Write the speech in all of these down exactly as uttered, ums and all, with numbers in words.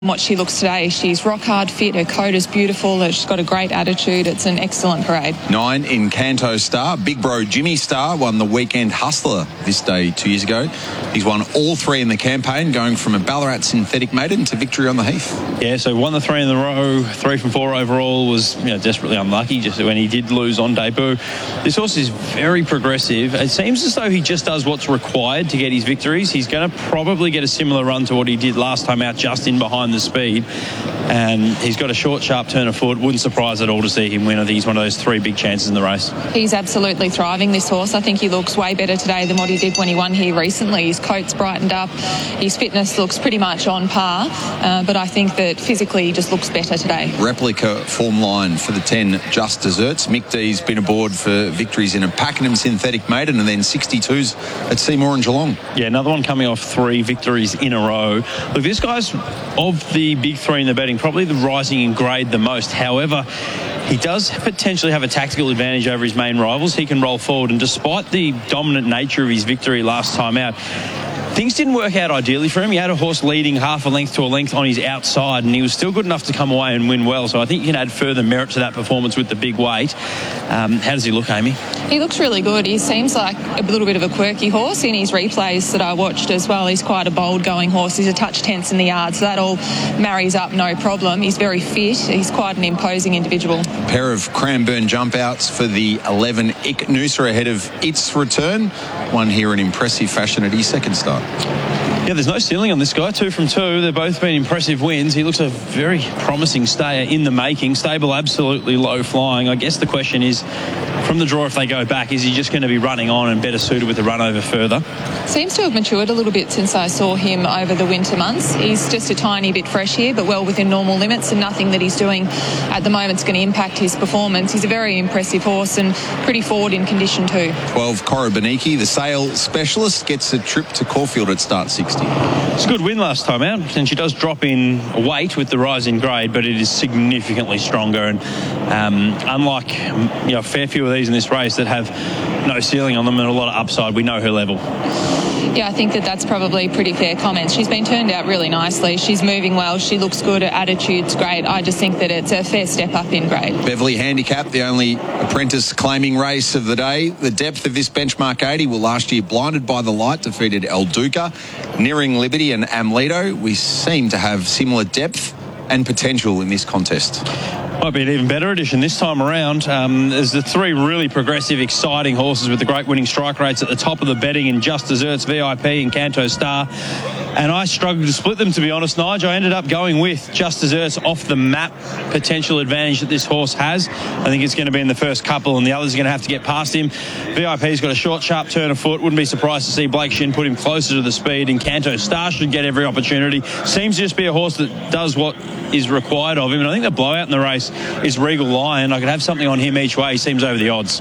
What she looks today, she's rock hard fit, her coat is beautiful, she's got a great attitude, it's an excellent parade. Nine in Canto Star, big bro Jimmy Star won the Weekend Hustler this day two years ago. He's won all three in the campaign, going from a Ballarat synthetic maiden to victory on the Heath. Yeah, so won the three in the row, three from four overall, was you know desperately unlucky just when he did lose on debut. This horse is very progressive. It seems as though he just does what's required to get his victories. He's going to probably get a similar run to what he did last time out, just in behind the speed, and he's got a short, sharp turn of foot. Wouldn't surprise at all to see him win. I think he's one of those three big chances in the race. He's absolutely thriving, this horse. I think he looks way better today than what he did when he won here recently. His coat's brightened up, his fitness looks pretty much on par, uh, but I think that physically he just looks better today. Replica form line for the ten Just Desserts. Mick D's been aboard for victories in a Pakenham synthetic maiden and then sixty-twos at Seymour and Geelong. Yeah, another one coming off three victories in a row. Look, this guy's of the big three in the betting, probably the rising in grade the most. However, he does potentially have a tactical advantage over his main rivals. He can roll forward, and despite the dominant nature of his victory last time out, things didn't work out ideally for him. He had a horse leading half a length to a length on his outside, and he was still good enough to come away and win well. So I think you can add further merit to that performance with the big weight. Um, how does he look, Amy? He looks really good. He seems like a little bit of a quirky horse in his replays that I watched as well. He's quite a bold going horse. He's a touch tense in the yard, so that all marries up no problem. He's very fit. He's quite an imposing individual. Pair of Cranbourne jump outs for the eleven Icknoosa ahead of its return. One here in impressive fashion at his second start. Yeah, there's no ceiling on this guy. Two from two. They've both been impressive wins. He looks a very promising stayer in the making. Stable absolutely low flying. I guess the question is, from the draw, if they go back, is he just going to be running on and better suited with the run over further? Seems to have matured a little bit since I saw him over the winter months. He's just a tiny bit fresh here, but well within normal limits, and nothing that he's doing at the moment is going to impact his performance. He's a very impressive horse and pretty forward in condition too. twelve Korobaniki, the sale specialist, gets a trip to Caulfield at start sixty. It's a good win last time out, and she does drop in weight with the rise in grade, but it is significantly stronger. And um, unlike you know, a fair few of these in this race that have no ceiling on them and a lot of upside, we know her level. Yeah, I think that that's probably pretty fair comments. She's been turned out really nicely. She's moving well. She looks good. Her attitude's great. I just think that it's a fair step up in grade. Beverley Handicap, the only apprentice claiming race of the day. The depth of this benchmark eighty will last year Blinded by the Light defeated El Duca, Nearing Liberty and Amleto. We seem to have similar depth and potential in this contest. Might be an even better edition this time around. Um, there's the three really progressive, exciting horses with the great winning strike rates at the top of the betting in Just Desserts, V I P and Canto Star. And I struggled to split them, to be honest, Nigel. I ended up going with Just Desserts off the map potential advantage that this horse has. I think it's going to be in the first couple, and the others are going to have to get past him. V I P's got a short, sharp turn of foot. Wouldn't be surprised to see Blake Shin put him closer to the speed, and Canto Star should get every opportunity. Seems to just be a horse that does what is required of him, and I think the blowout in the race is Regal Lion. I could have something on him each way. He seems over the odds.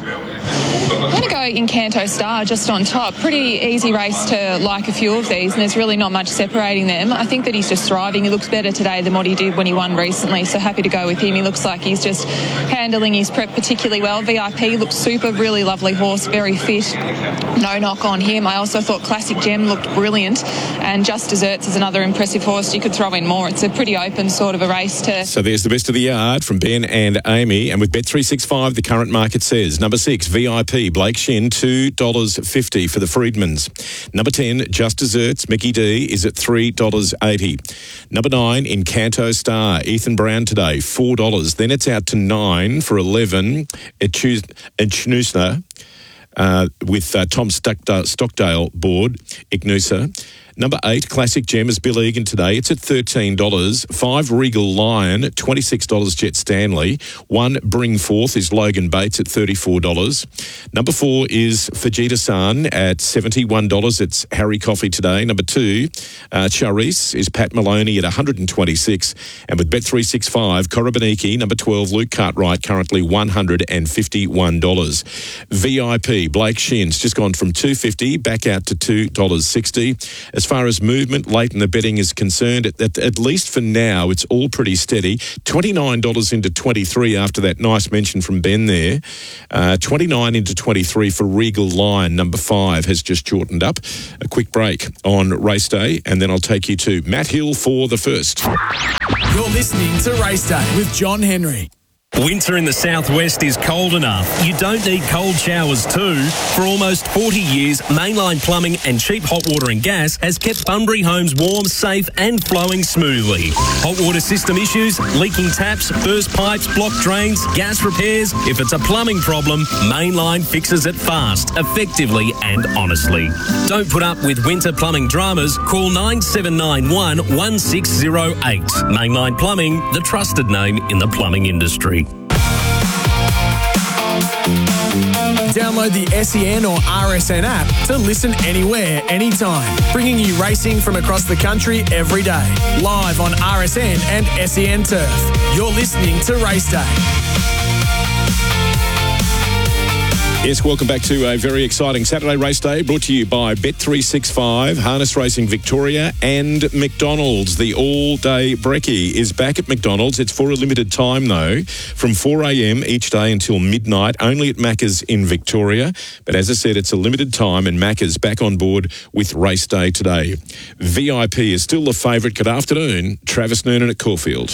I'm going to go in Canto Star just on top. Pretty easy race to like a few of these, and there's really not much separating them. I think that he's just thriving. He looks better today than what he did when he won recently, so happy to go with him. He looks like he's just handling his prep particularly well. V I P looks super, really lovely horse, very fit. No knock on him. I also thought Classic Gem looked brilliant, and Just Desserts is another impressive horse. You could throw in more. It's a pretty open sort of a race to... So there's the best of the yard from Ben and Amy, and with Bet three sixty-five, the current market says number six, V I P, Blake Shin, two dollars fifty for the Freedmans. Number ten, Just Desserts, Mickey D, is at three dollars eighty. Number nine, in Canto Star, Ethan Brown today, four dollars. Then it's out to nine for eleven, Icknoosa, uh, with uh, Tom Stockdale, Stockdale board, Icknoosa. Number eight, Classic Gem, is Bill Egan today. It's at thirteen dollars. Five, Regal Lion, twenty-six dollars, Jet Stanley. One, Bring Forth, is Logan Bates at thirty-four dollars. Number four is Fujita-san at seventy-one dollars. It's Harry Coffey today. Number two, uh, Charis, is Pat Maloney at one hundred twenty-six dollars. And with Bet three sixty-five, Korobaniki, number twelve, Luke Cartwright, currently one hundred fifty-one dollars. V I P, Blake Shin's just gone from two dollars fifty back out to two dollars sixty. As far as movement late in the betting is concerned, at, at, at least for now, it's all pretty steady. twenty-nine dollars into twenty-three after that nice mention from Ben there. Uh, twenty-nine into twenty-three for Regal Lion, number five, has just shortened up. A quick break on race day, and then I'll take you to Matt Hill for the first. You're listening to Race Day with John Henry. Winter in the southwest is cold enough. You don't need cold showers too. For almost forty years, Mainline Plumbing and Cheap Hot Water and Gas has kept Bunbury homes warm, safe and flowing smoothly. Hot water system issues, leaking taps, burst pipes, blocked drains, gas repairs. If it's a plumbing problem, Mainline fixes it fast, effectively and honestly. Don't put up with winter plumbing dramas. Call nine seven nine one, one six zero eight. Mainline Plumbing, the trusted name in the plumbing industry. Download the S E N or R S N app to listen anywhere, anytime. Bringing you racing from across the country every day. Live on R S N and S E N Turf. You're listening to Race Day. Yes, welcome back to a very exciting Saturday race day brought to you by Bet three sixty-five, Harness Racing Victoria and McDonald's. The all-day brekkie is back at McDonald's. It's for a limited time, though, from four a.m. each day until midnight, only at Macca's in Victoria. But as I said, it's a limited time, and Macca's back on board with race day today. V I P is still the favourite. Good afternoon, Travis Noonan at Caulfield.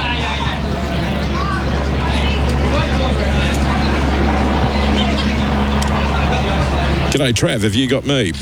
G'day, Trav. Have you got me?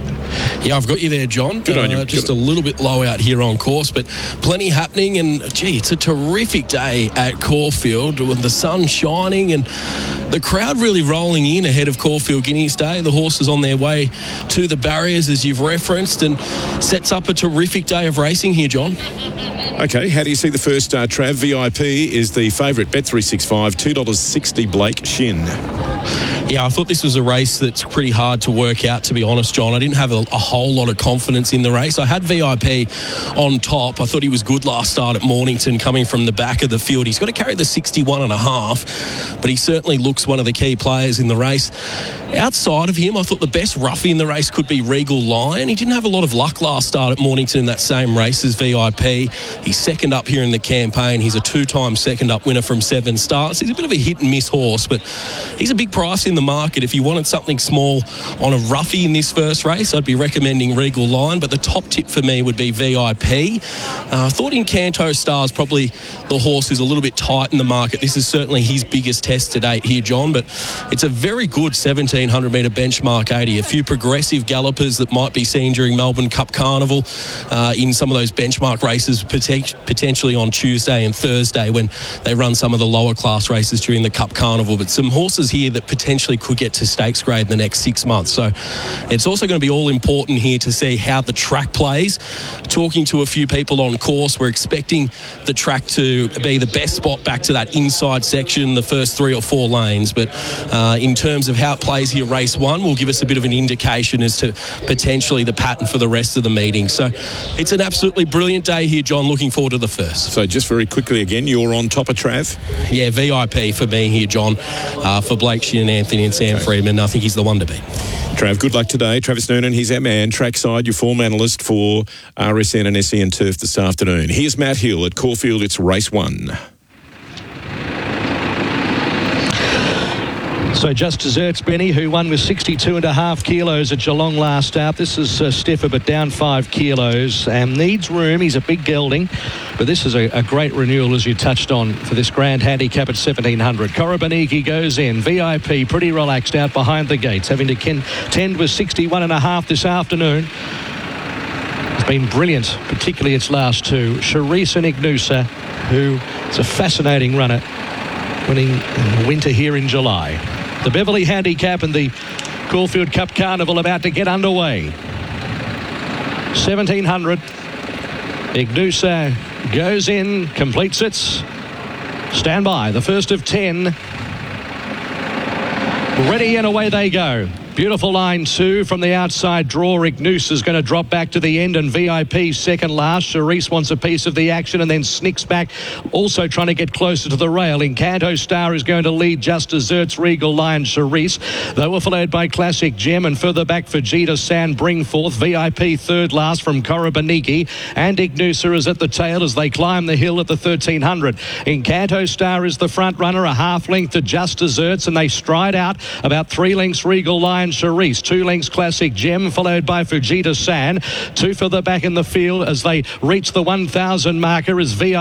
Yeah, I've got you there, John. Good on you. Uh, just a little bit low out here on course, but plenty happening. And, gee, it's a terrific day at Caulfield with the sun shining and the crowd really rolling in ahead of Caulfield Guineas Day. The horses on their way to the barriers, as you've referenced, and sets up a terrific day of racing here, John. Okay, how do you see the first uh, Trav? V I P is the favourite, Bet three sixty-five, two dollars sixty, Blake Shin. Yeah, I thought this was a race that's pretty hard to work out, to be honest, John. I didn't have a, a whole lot of confidence in the race. I had V I P on top. I thought he was good last start at Mornington, coming from the back of the field. He's got to carry the sixty-one and a half, but he certainly looks one of the key players in the race. Outside of him, I thought the best roughie in the race could be Regal Lion. He didn't have a lot of luck last start at Mornington in that same race as V I P. He's second up here in the campaign. He's a two-time second-up winner from seven starts. He's a bit of a hit-and-miss horse, but he's a big price in the market. If you wanted something small on a roughie in this first race, I'd be recommending Regal Lion, but the top tip for me would be V I P. Uh, I thought Encanto Star's probably the horse who's a little bit tight in the market. This is certainly his biggest test to date here, John, but it's a very good seventeen hundred metre benchmark eighty. A few progressive gallopers that might be seen during Melbourne Cup Carnival uh, in some of those benchmark races, potentially on Tuesday and Thursday when they run some of the lower class races during the Cup Carnival. But some horses here that potentially could get to stakes grade in the next six months. So it's also going to be all important here to see how the track plays. Talking to a few people on course, we're expecting the track to be the best spot back to that inside section, the first three or four lanes. But uh, in terms of how it plays here, race one will give us a bit of an indication as to potentially the pattern for the rest of the meeting. So it's an absolutely brilliant day here, John. Looking forward to the first. So just very quickly again, you're on top of Trav? Yeah, V I P for me here, John, uh, for Blake Shin, Anthony and Sam okay. Freeman. I think he's the one to beat. Trav, good luck today. Travis Noonan, he's our man, trackside, your form analyst for R S N and S E N Turf this afternoon. Here's Matt Hill at Caulfield. It's race one. So Just Desserts, Benny, who won with sixty-two and a half kilos at Geelong last start. This is uh, stiffer, but down five kilos. And needs room. He's a big gelding. But this is a, a great renewal, as you touched on, for this grand handicap at seventeen hundred. Korobaniki goes in. V I P pretty relaxed out behind the gates, having to contend with sixty-one and a half this afternoon. It's been brilliant, particularly its last two. Charisse and Ignusa, who is a fascinating runner, winning in the winter here in July. The Beverley Handicap and the Caulfield Cup Carnival about to get underway. seventeen hundred. Ignusa goes in, completes it. Stand by, the first of ten. Ready and away they go. Beautiful line two from the outside draw. Ignus is going to drop back to the end, and V I P second last. Charisse wants a piece of the action and then snicks back, also trying to get closer to the rail. Encanto Star is going to lead Just Desserts, Regal Lion, Charisse. They were followed by Classic Gem, and further back Vegeta San bring forth. V I P third last from Korobaniki, and Ignusa is at the tail as they climb the hill at the thirteen hundred. Encanto Star is the front runner, a half length to Just Desserts, and they stride out about three lengths Regal Lion, Charisse, two lengths Classic Gem, followed by Fujita San. Two further back in the field as they reach the one thousand marker is V I P